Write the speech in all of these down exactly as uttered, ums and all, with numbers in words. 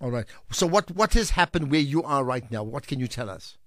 All right. So what, what has happened where you are right now? What can you tell us?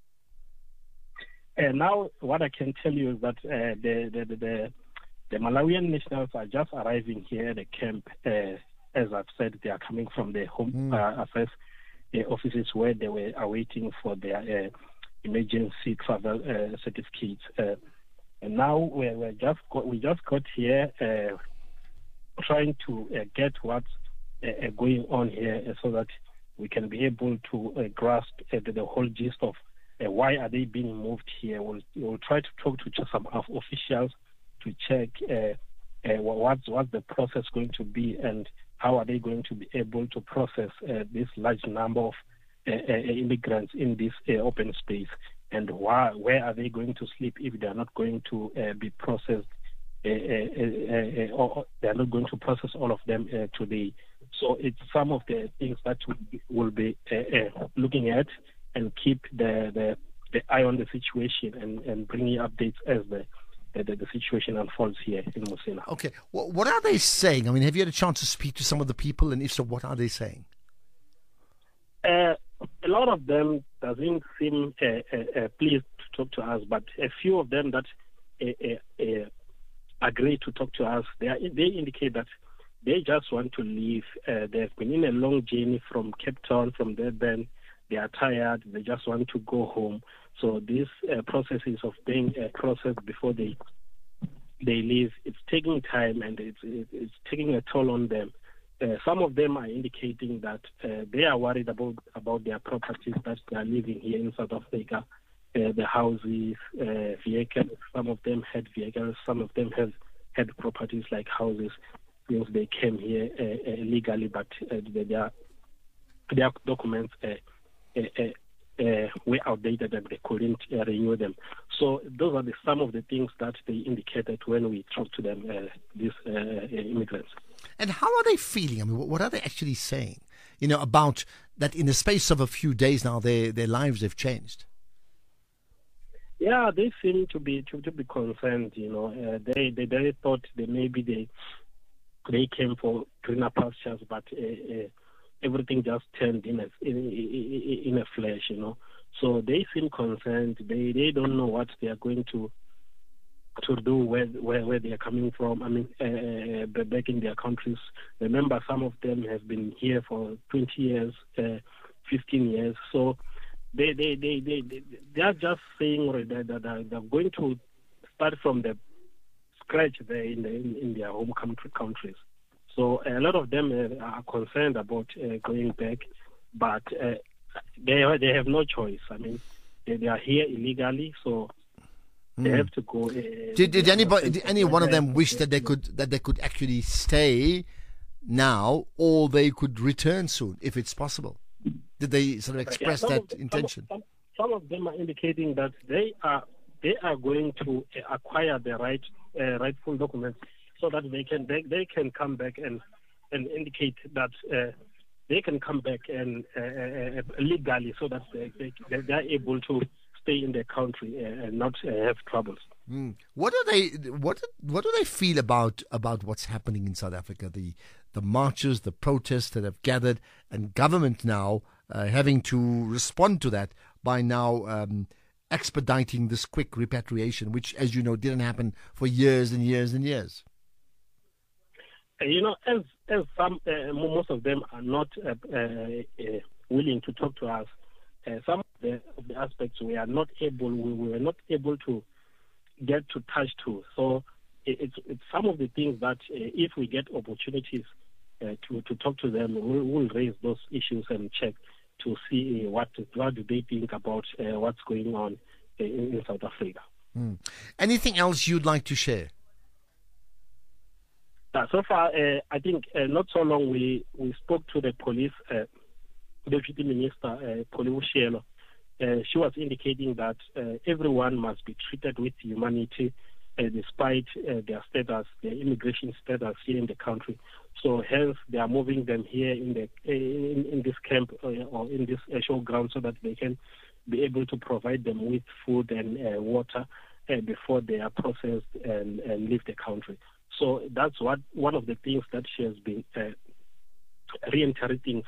Uh, now, what I can tell you is that uh, the, the, the, the, the Malawian nationals are just arriving here at the camp. Uh, as I've said, they are coming from the Home mm. uh, Affairs uh, offices where they were awaiting for their uh, emergency travel uh, certificates. Uh, and now we're, we're just got, we just got here uh, trying to uh, get what's uh, going on here uh, so that we can be able to uh, grasp uh, the, the whole gist of uh, why are they being moved here. We'll, we'll try to talk to some of officials to check uh, uh, what's, what's the process going to be and how are they going to be able to process uh, this large number of uh, uh, immigrants in this uh, open space, and why, where are they going to sleep if they are not going to uh, be processed, uh, uh, uh, uh, or they are not going to process all of them uh, today. So it's some of the things that we will be uh, uh, looking at and keep the, the, the eye on the situation and, and bringing updates as the The, the situation unfolds here in Mosela. Okay, well, what are they saying? I mean, have you had a chance to speak to some of the people, and if so, what are they saying? Uh, a lot of them doesn't seem uh, uh, uh, pleased to talk to us, but a few of them that uh, uh, uh, agree to talk to us, they are, they indicate that they just want to leave. Uh, they've been in a long journey from Cape Town, from Durban. They are tired. They just want to go home. So these uh, processes of being uh, processed before they they leave, it's taking time and it's it's taking a toll on them. Uh, some of them are indicating that uh, they are worried about about their properties that they are living here in South Africa, uh, the houses, uh, vehicles. Some of them had vehicles. Some of them have had properties like houses since they came here uh, uh, illegally, but uh, their their documents. Uh, uh, uh, Uh, were outdated and they couldn't uh, renew them. So those are the, some of the things that they indicated when we talked to them, uh, these uh, immigrants. And how are they feeling? I mean, what are they actually saying? You know, about that in the space of a few days now, their their lives have changed. Yeah, they seem to be to, to be concerned. You know, uh, they, they they thought that maybe they they came for greener pastures, but. Uh, uh, Everything just turned in a in, in a flash, you know. So they seem concerned. They they don't know what they are going to to do where where, where they are coming from. I mean, uh, back in their countries. Remember, some of them have been here for twenty years, uh, fifteen years. So they they they they they, they are just saying that they're, they're going to start from the scratch there in the, in, in their home country countries. So a lot of them uh, are concerned about uh, going back, but uh, they they have no choice. I mean, they, they are here illegally, so they mm. have to go. Uh, did did anybody, did any one of them wish that they could that they could actually stay now, or they could return soon, if it's possible? Did they sort of express yeah, that of, intention? Some, some of them are indicating that they are they are going to acquire the right uh, rightful documents, so that they can they, they can come back and, and indicate that uh, they can come back and uh, uh, legally, so that they, they they are able to stay in their country and not uh, have troubles. Mm. What do they what what do they feel about about what's happening in South Africa? The the marches, the protests that have gathered, and government now uh, having to respond to that by now um, expediting this quick repatriation, which, as you know, didn't happen for years and years and years. You know, as as some uh, most of them are not uh, uh, uh, willing to talk to us. Uh, some of the, of the aspects we are not able, we were not able to get to touch to. So it, it's it's some of the things that uh, if we get opportunities uh, to to talk to them, we'll, we'll raise those issues and check to see uh, what what do they think about uh, what's going on uh, in, in South Africa. Mm. Anything else you'd like to share? Uh, so far, uh, I think uh, not so long we, we spoke to the police, uh, Deputy Minister uh, Poliwe Shielo. Uh, she was indicating that uh, everyone must be treated with humanity uh, despite uh, their status, their immigration status here in the country. So hence they are moving them here in the in, in this camp uh, or in this uh, showground so that they can be able to provide them with food and uh, water uh, before they are processed and, and leave the country. So that's what one of the things that she has been uh, reiterating